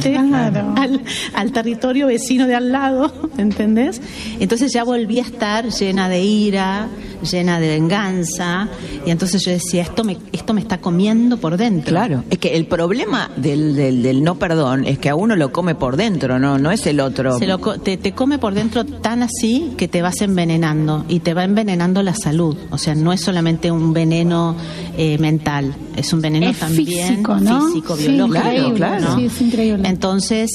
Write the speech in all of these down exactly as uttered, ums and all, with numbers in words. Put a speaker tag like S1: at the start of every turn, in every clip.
S1: nuevamente claro. al, al territorio vecino de al lado, ¿entendés? Entonces ya volví a estar llena de ira, llena de venganza, y entonces yo decía, esto me esto me está comiendo por dentro.
S2: Claro, es que el problema del, del, del no perdón es que a uno lo come por dentro, no no es el otro.
S1: Se lo, te, te come por dentro tan así que te vas envenenando, y te va envenenando la salud. O sea, no es solamente un veneno eh, mental, es un veneno es también
S3: físico, ¿no?
S1: físico,
S3: sí,
S1: biológico.
S3: Claro, claro.
S1: ¿no?
S3: Sí, es increíble.
S1: Entonces,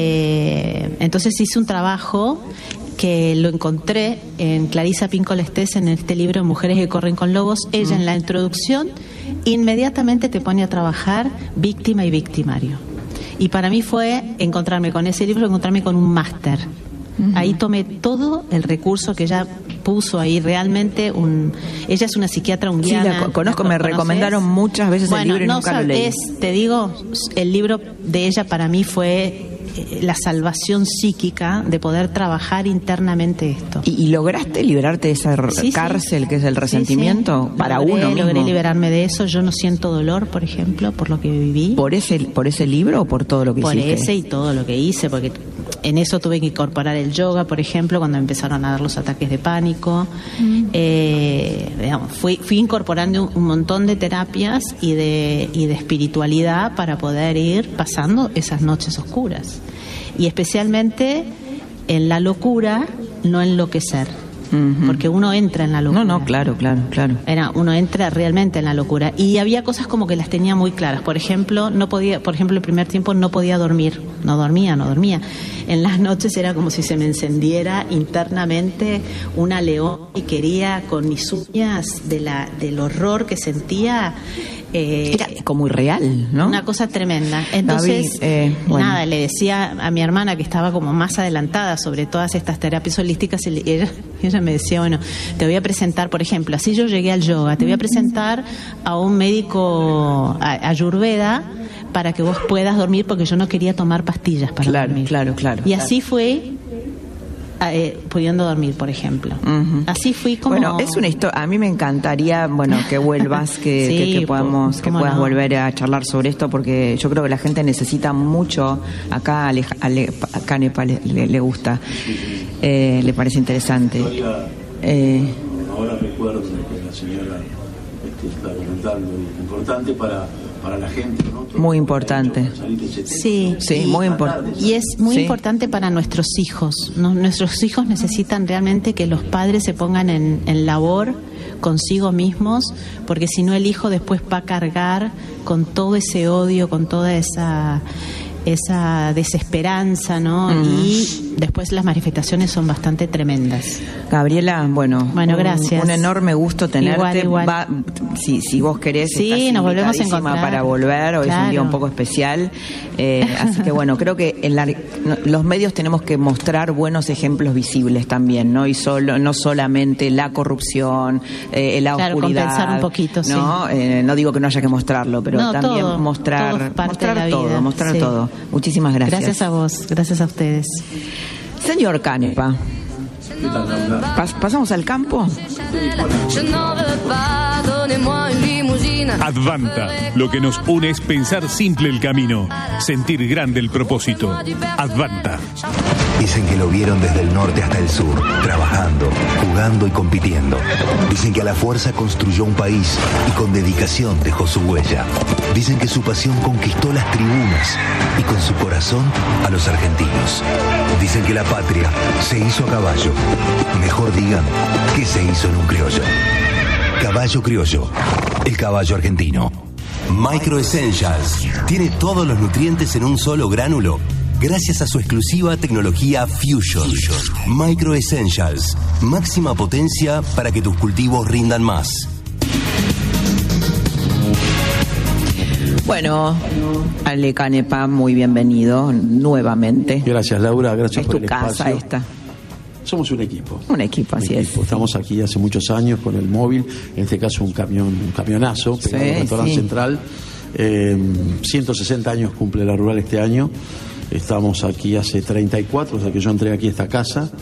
S1: eh, entonces hice un trabajo que lo encontré en Clarisa Pinkola Estés en este libro Mujeres que corren con lobos. Ella, en la introducción, inmediatamente te pone a trabajar víctima y victimario. Y para mí fue encontrarme con ese libro, encontrarme con un máster. Uh-huh. Ahí tomé todo el recurso que ella puso ahí, realmente un ella es una psiquiatra húngara.
S2: Sí, la conozco, me recomendaron muchas veces bueno, el libro y
S1: no
S2: nunca lo leí.
S1: Es, te digo, el libro de ella para mí fue la salvación psíquica de poder trabajar internamente esto.
S2: ¿Y, y lograste liberarte de esa sí, cárcel sí. que es el resentimiento? Sí, sí. Para
S1: logré,
S2: uno mismo.
S1: Logré liberarme de eso. Yo no siento dolor, por ejemplo, por lo que viví.
S2: ¿Por ese, por ese libro o por todo lo que
S1: por
S2: hiciste?
S1: Por ese y todo lo que hice, porque en eso tuve que incorporar el yoga, por ejemplo, cuando empezaron a dar los ataques de pánico. Mm. Eh, digamos, fui, fui incorporando un, un montón de terapias y de, y de espiritualidad para poder ir pasando esas noches oscuras. Y especialmente en la locura, no enloquecer. Uh-huh. Porque uno entra en la locura.
S2: No, no, claro, claro, claro.
S1: Era, uno entra realmente en la locura. Y había cosas como que las tenía muy claras. Por ejemplo, no podía, por ejemplo, el primer tiempo no podía dormir. No dormía, no dormía. En las noches era como si se me encendiera internamente una león y quería con mis uñas de la, del horror que sentía. Eh,
S2: Era como irreal, ¿no?
S1: Una cosa tremenda. Entonces, David, eh, bueno. nada, le decía a mi hermana que estaba como más adelantada sobre todas estas terapias holísticas, y ella, ella me decía, bueno, te voy a presentar, por ejemplo, así yo llegué al yoga, te voy a presentar a un médico ayurveda para que vos puedas dormir, porque yo no quería tomar pastillas para
S2: claro,
S1: dormir.
S2: Claro, claro,
S1: Y
S2: claro.
S1: así fue... Eh, pudiendo dormir, por ejemplo. Uh-huh. Así fui como...
S2: Bueno, es una historia... A mí me encantaría, bueno, que vuelvas, que,
S1: sí,
S2: que, que podamos, que puedas no? volver a charlar sobre esto, porque yo creo que la gente necesita mucho. Acá a, Le, a, Le, a Canepa le, le, le gusta, eh, le parece interesante.
S4: Eh, ahora recuerdo que la señora este, está comentando, importante para... para la gente, ¿no?
S2: Muy importante.
S1: Sí,
S2: sí,
S1: y,
S2: muy importante.
S1: Y es muy
S2: sí.
S1: importante para nuestros hijos. ¿no? Nuestros hijos necesitan realmente que los padres se pongan en, en labor consigo mismos, porque si no el hijo después va a cargar con todo ese odio, con toda esa esa desesperanza, ¿no? Uh-huh. Y después las manifestaciones son bastante tremendas.
S2: Gabriela, bueno,
S1: bueno, gracias.
S2: Un, un enorme gusto tenerte.
S1: Igual, igual.
S2: Va, si, si vos querés,
S1: sí,
S2: estás
S1: nos volvemos a encontrar
S2: para volver. Hoy claro. es un día un poco especial. Eh, así que bueno, creo que en la, los medios tenemos que mostrar buenos ejemplos visibles también, ¿no? Y solo, no solamente la corrupción, eh, la
S1: claro,
S2: oscuridad.
S1: Compensar un poquito,
S2: ¿no?
S1: Sí.
S2: Eh, no digo que no haya que mostrarlo, pero
S1: no,
S2: también
S1: todo,
S2: mostrar,
S1: todo
S2: mostrar todo,
S1: vida.
S2: mostrar
S1: sí.
S2: todo. Muchísimas gracias.
S1: Gracias a vos, gracias a ustedes.
S2: Señor Canepa, ¿pas- ¿pasamos al campo?
S5: Advanta, lo que nos une es pensar simple el camino, sentir grande el propósito. Advanta.
S6: Dicen que lo vieron desde el norte hasta el sur, trabajando, jugando y compitiendo. Dicen que a la fuerza construyó un país y con dedicación dejó su huella. Dicen que su pasión conquistó las tribunas y con su corazón a los argentinos. Dicen que la patria se hizo a caballo. Mejor digan que se hizo en un criollo. Caballo criollo, el caballo argentino.
S7: Micro Essentials tiene todos los nutrientes en un solo gránulo, gracias a su exclusiva tecnología Fusion. Micro Essentials, máxima potencia para que tus cultivos rindan más.
S2: Bueno, Ale Canepa, muy bienvenido nuevamente.
S8: Gracias, Laura, gracias
S2: es
S8: por
S2: tu
S8: el
S2: casa
S8: espacio.
S2: esta.
S8: Somos un equipo.
S2: Un equipo, así
S8: un equipo.
S2: es.
S8: Estamos aquí hace muchos años con el móvil, en este caso un camión, un camionazo, pegado
S2: sí,
S8: al restaurante
S2: sí.
S8: central. Eh, ciento sesenta años cumple la rural este año. Estamos aquí hace treinta y cuatro, o sea que yo entré aquí a esta casa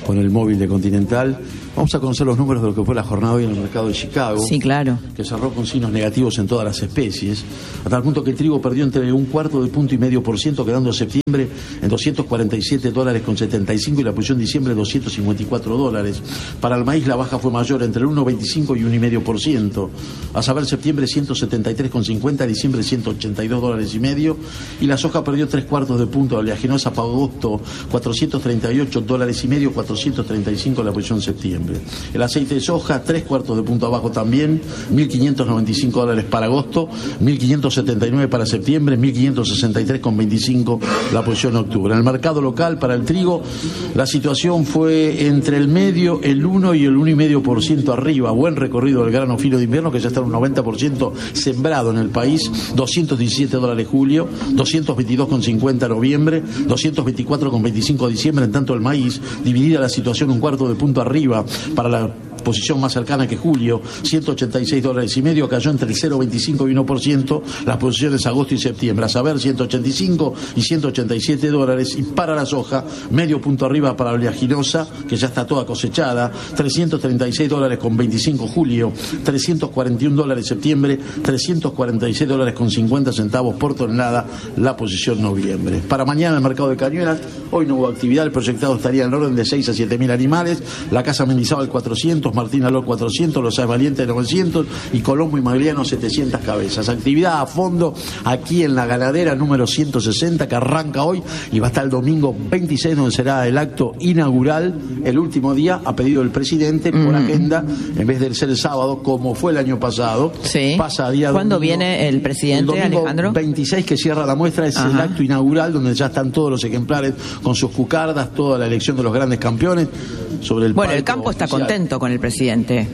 S8: con el móvil de Continental. Vamos a conocer los números de lo que fue la jornada hoy en el mercado de Chicago.
S2: Sí, claro.
S8: Que cerró con signos negativos en todas las especies, a tal punto que el trigo perdió entre un cuarto de punto y medio por ciento, quedando en septiembre en doscientos cuarenta y siete dólares con setenta y cinco y la posición de diciembre doscientos cincuenta y cuatro dólares. Para el maíz la baja fue mayor, entre el uno coma veinticinco y uno coma cinco por ciento. A saber, septiembre ciento setenta y tres coma cincuenta, diciembre ciento ochenta y dos dólares y medio. Y la soja perdió tres cuartos de punto, la oleaginosa para agosto cuatrocientos treinta y ocho dólares y medio, cuatrocientos treinta y cinco la posición en septiembre. El aceite de soja, tres cuartos de punto abajo también, mil quinientos noventa y cinco dólares para agosto, mil quinientos setenta y nueve para septiembre, mil quinientos sesenta y tres con veinticinco la posición en octubre. En el mercado local para el trigo, la situación fue entre el medio, el uno y el uno coma cinco por ciento arriba. Buen recorrido del grano fino de invierno, que ya está en un noventa por ciento sembrado en el país. doscientos diecisiete dólares julio, doscientos veintidós con cincuenta noviembre, doscientos veinticuatro con veinticinco diciembre. En tanto el maíz, dividida la situación un cuarto de punto arriba para la posición más cercana que julio, ciento ochenta y seis dólares y medio, cayó entre el cero coma veinticinco y uno por ciento las posiciones agosto y septiembre, a saber ciento ochenta y cinco y ciento ochenta y siete dólares. Y para la soja, medio punto arriba para la oleaginosa, que ya está toda cosechada, trescientos treinta y seis dólares con veinticinco julio, trescientos cuarenta y un dólares septiembre, trescientos cuarenta y seis dólares con cincuenta centavos por tonelada la posición noviembre. Para mañana el mercado de Cañuelas, hoy no hubo actividad, el proyectado estaría en el orden de seis a siete mil animales, la Casa Mendizábal cuatrocientos, Martín Alor cuatrocientos, Los Sáenz Valiente novecientos y Colombo y Magliano setecientas cabezas. Actividad a fondo aquí en la ganadera número ciento sesenta, que arranca hoy y va hasta el domingo veintiséis, donde será el acto inaugural, el último día a pedido del presidente por mm. agenda, en vez de ser el sábado como fue el año pasado.
S2: Sí.
S8: Pasa a día
S2: ¿Cuándo
S8: domingo,
S2: viene el presidente,
S8: el
S2: Alejandro?
S8: veintiséis, que cierra la muestra, es Ajá. el acto inaugural, donde ya están todos los ejemplares con sus cucardas, toda la elección de los grandes campeones sobre el
S2: Bueno, el campo
S8: oficial.
S2: Está contento con el presidente.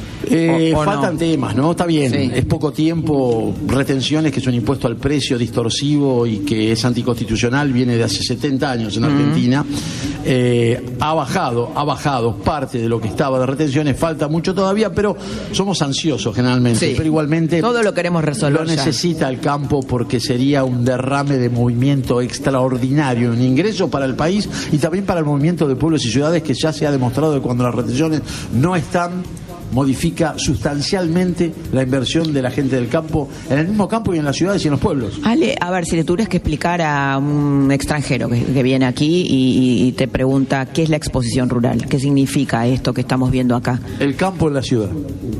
S8: Eh,
S2: o, o
S8: faltan
S2: no.
S8: temas, ¿no? Está bien,
S2: sí.
S8: Es poco tiempo, retenciones, que es un impuesto al precio distorsivo y que es anticonstitucional, viene de hace setenta años en Argentina. Mm. Eh, ha bajado, ha bajado parte de lo que estaba de retenciones, falta mucho todavía, pero somos ansiosos generalmente,
S2: sí.
S8: pero igualmente
S2: todo lo queremos resolver.
S8: Lo necesita el campo, porque sería un derrame de movimiento extraordinario, un ingreso para el país y también para el movimiento de pueblos y ciudades, que ya se ha demostrado que cuando las retenciones no están, modifica sustancialmente la inversión de la gente del campo, en el mismo campo y en las ciudades y en los pueblos.
S2: Ale, a ver, si le tuvieras que explicar a un extranjero que, que viene aquí y, y te pregunta qué es la exposición rural, qué significa esto que estamos viendo acá.
S8: El campo en la ciudad,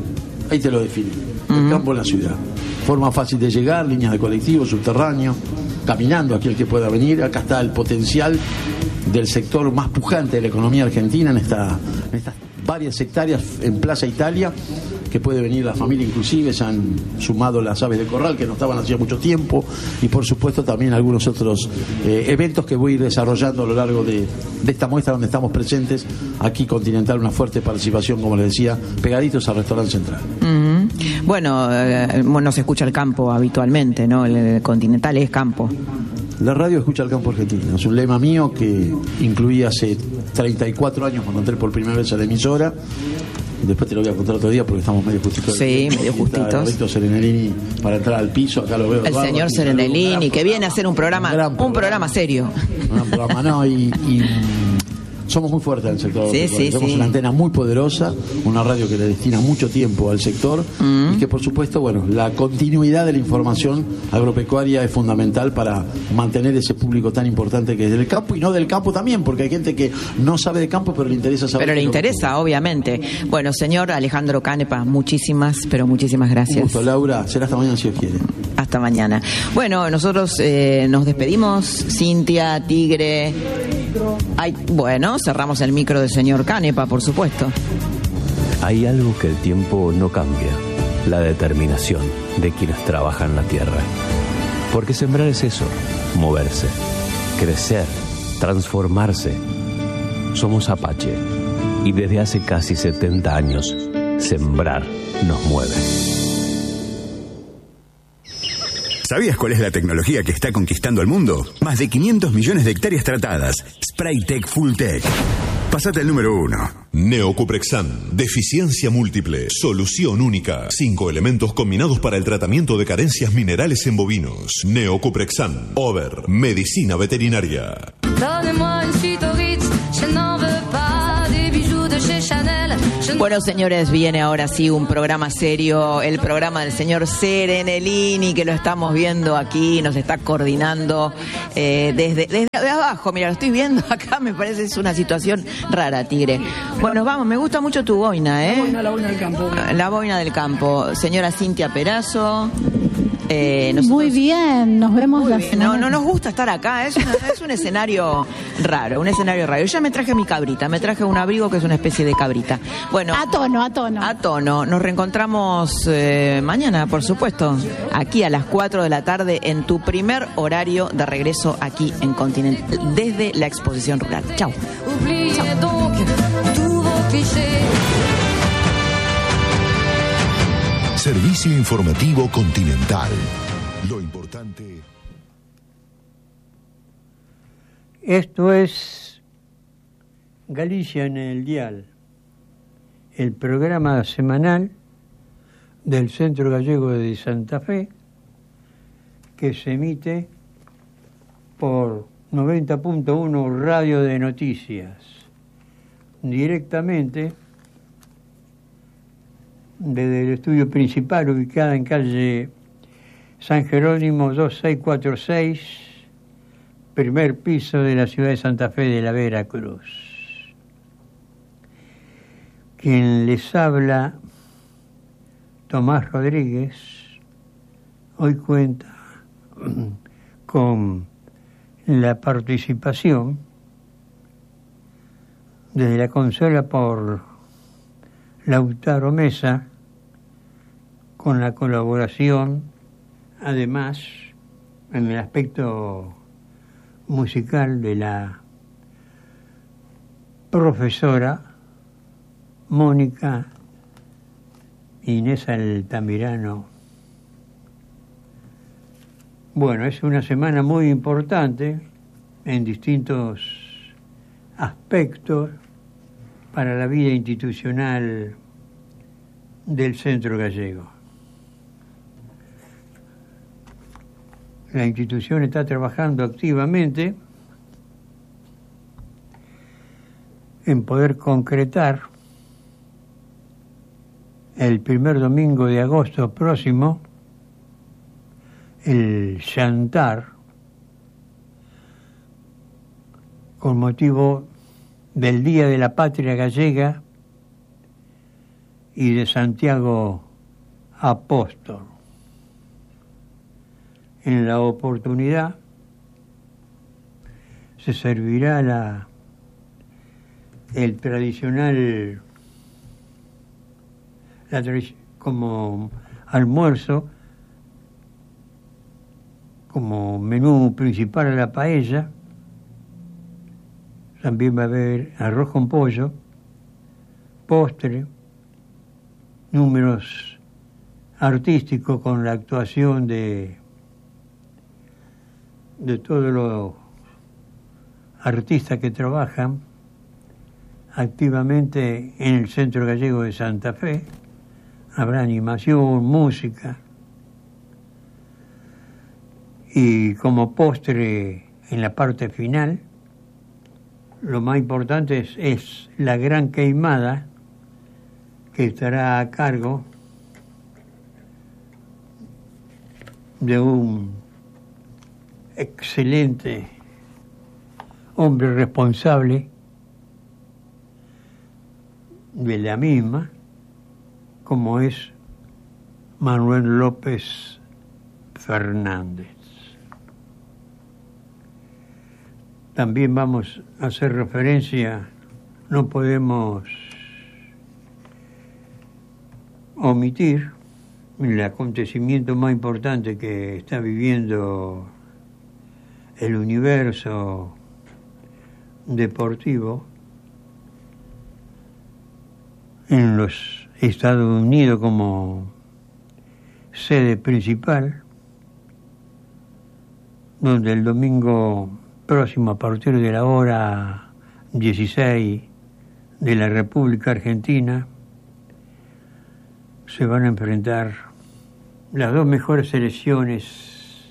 S8: ahí te lo define. El uh-huh. campo en la ciudad, forma fácil de llegar, líneas de colectivo, subterráneo, caminando aquí el que pueda venir. Acá está el potencial del sector más pujante de la economía argentina, en esta, en estas varias hectáreas en Plaza Italia, que puede venir la familia, inclusive se han sumado las aves de corral que no estaban hacía mucho tiempo, y por supuesto también algunos otros eh, eventos que voy a ir desarrollando a lo largo de, de esta muestra donde estamos presentes. Aquí Continental, una fuerte participación, como les decía, pegaditos al restaurante central.
S2: Uh-huh. Bueno, eh, no se escucha el campo habitualmente, ¿no? El Continental es campo.
S8: La radio escucha al campo argentino. Es un lema mío que incluí hace treinta y cuatro años cuando entré por primera vez a la emisora. Después te lo voy a contar otro día porque estamos medio justitos.
S2: Sí, medio justitos.
S8: Víctor Serenellini para entrar al piso, acá lo veo.
S2: El
S8: barba,
S2: señor Serenellini, que viene a hacer un programa, un programa, un programa serio.
S8: Un gran programa, no, y... y somos muy fuertes en el sector.
S2: Sí, sí,
S8: Tenemos
S2: sí.
S8: una antena muy poderosa, una radio que le destina mucho tiempo al sector mm. y que, por supuesto, bueno, la continuidad de la información agropecuaria es fundamental para mantener ese público tan importante que es del campo, y no del campo también, porque hay gente que no sabe de campo, pero le interesa saber.
S2: Pero le interesa, obviamente. Bueno, señor Alejandro Canepa, muchísimas, pero muchísimas gracias.
S8: Un gusto, Laura. Será hasta mañana si Dios quiere.
S2: Hasta mañana. Bueno, nosotros eh, nos despedimos. Cintia, Tigre. Ay, bueno, cerramos el micro del señor Canepa, por supuesto.
S7: Hay algo que el tiempo no cambia: la determinación de quienes trabajan la tierra. Porque sembrar es eso, moverse, crecer, transformarse. Somos Apache, y desde hace casi setenta años, sembrar nos mueve.
S3: ¿Sabías cuál es la tecnología que está conquistando el mundo? Más de quinientos millones de hectáreas tratadas. Spraytec Fulltech. Pásate el número uno.
S9: Neocuprexan. Deficiencia múltiple. Solución única. Cinco elementos combinados para el tratamiento de carencias minerales en bovinos. Neocuprexan. Over. Medicina veterinaria.
S10: Donnez-moi une suite au Ritz, je n'en veux pas.
S2: Bueno, señores, viene ahora sí un programa serio, el programa del señor Serenellini, que lo estamos viendo aquí, nos está coordinando eh, desde, desde abajo. Mira, lo estoy viendo acá, me parece es una situación rara, Tigre. Bueno, vamos, me gusta mucho tu boina, ¿eh? La boina,
S10: la boina del campo.
S2: La boina del campo. Señora Cintia Perazo. Eh, nosotros...
S11: Muy bien, nos vemos
S2: Muy
S11: la
S2: bien.
S11: semana.
S2: No, no nos gusta estar acá, es, una, es un escenario raro, un escenario raro. Yo ya me traje mi cabrita, me traje un abrigo que es una especie de cabrita. Bueno,
S11: a tono, a tono.
S2: A tono. Nos reencontramos eh, mañana, por supuesto, aquí a las cuatro de la tarde en tu primer horario de regreso aquí en Continente, desde la exposición rural. Chau. Chau.
S9: Servicio informativo Continental. Lo importante.
S12: Esto es Galicia en el Dial, el programa semanal del Centro Gallego de Santa Fe, que se emite por noventa punto uno Radio de Noticias, directamente desde el estudio principal, ubicada en calle San Jerónimo dos seis cuatro seis, primer piso de la ciudad de Santa Fe de la Veracruz. Quien les habla, Tomás Rodríguez, hoy cuenta con la participación desde la consola por Lautaro Mesa, con la colaboración, además, en el aspecto musical de la profesora Mónica Inés Altamirano. Bueno, es una semana muy importante en distintos aspectos para la vida institucional del Centro Gallego. La institución está trabajando activamente en poder concretar el primer domingo de agosto próximo el Chantar, con motivo del Día de la Patria Gallega y de Santiago Apóstol. En la oportunidad se servirá la, el tradicional, la, como almuerzo, como menú principal a la paella. También va a haber arroz con pollo, postre, números artísticos con la actuación de, de todos los artistas que trabajan activamente en el Centro Gallego de Santa Fe. Habrá animación, música, y como postre en la parte final, lo más importante es, es la gran queimada, que estará a cargo de un excelente hombre responsable de la misma, como es Manuel López Fernández. También vamos a hacer referencia, no podemos omitir el acontecimiento más importante que está viviendo el universo deportivo en los Estados Unidos como sede principal, donde el domingo próximo, a partir de la hora dieciséis de la República Argentina, se van a enfrentar las dos mejores selecciones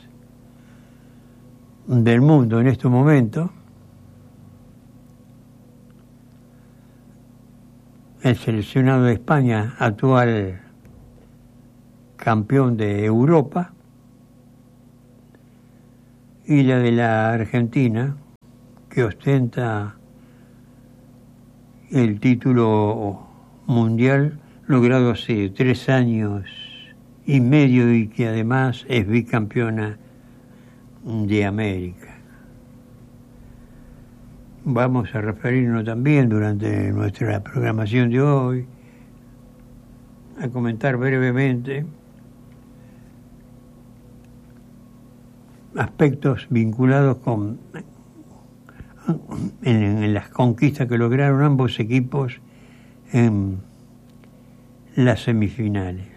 S12: del mundo en este momento, el seleccionado de España, actual campeón de Europa, y la de la Argentina, que ostenta el título mundial logrado hace tres años y medio y que además es bicampeona de América. Vamos a referirnos también durante nuestra programación de hoy a comentar brevemente aspectos vinculados con en, en las conquistas que lograron ambos equipos en las semifinales.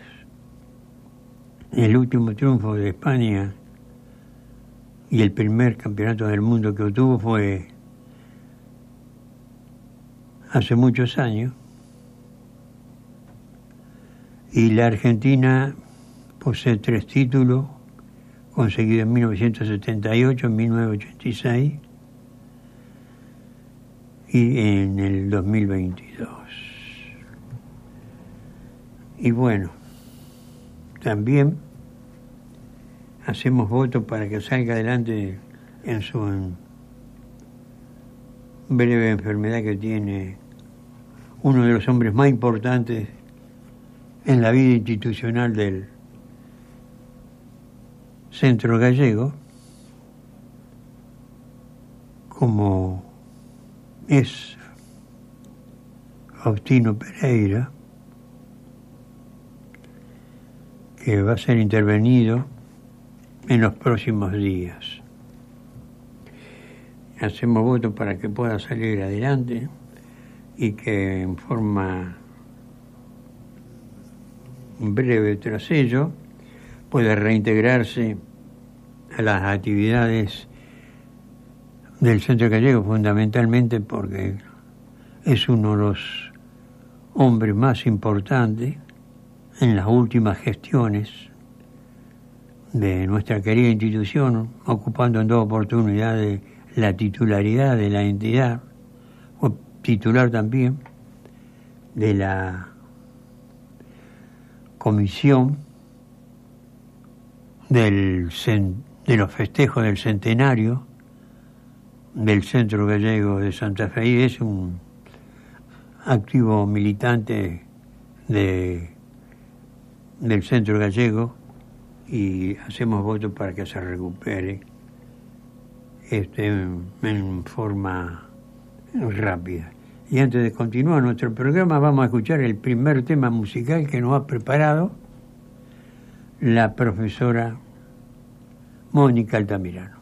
S12: El último triunfo de España y el primer campeonato del mundo que obtuvo fue hace muchos años, y la Argentina posee tres títulos conseguidos en mil novecientos setenta y ocho, en mil novecientos ochenta y seis y en el dos mil veintidós. Y bueno, también hacemos votos para que salga adelante en su en breve enfermedad que tiene uno de los hombres más importantes en la vida institucional del Centro Gallego, como es Faustino Pereira, que va a ser intervenido en los próximos días. Hacemos voto para que pueda salir adelante y que en forma breve tras ello pueda reintegrarse a las actividades del Centro Gallego, fundamentalmente porque es uno de los hombres más importantes en las últimas gestiones de nuestra querida institución, ocupando en dos oportunidades la titularidad de la entidad, o titular también de la comisión del de los festejos del centenario del Centro Gallego de Santa Fe, y es un activo militante de del Centro Gallego, y hacemos votos para que se recupere este en, en forma rápida. Y antes de continuar nuestro programa, vamos a escuchar el primer tema musical que nos ha preparado la profesora Mónica Altamirano.